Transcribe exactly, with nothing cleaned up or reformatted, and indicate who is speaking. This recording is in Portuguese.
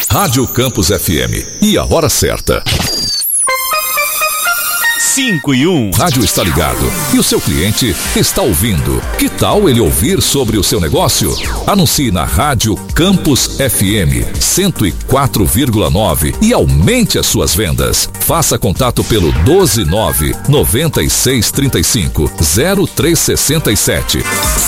Speaker 1: Rádio Campus F M. E a hora certa.
Speaker 2: cinco e um.
Speaker 1: Rádio está ligado e o seu cliente está ouvindo. Que tal ele ouvir sobre o seu negócio? Anuncie na Rádio Campus F M cento e quatro vírgula nove e aumente as suas vendas. Faça contato pelo doze nove, noventa e seis, trinta e cinco, zero três sessenta e sete.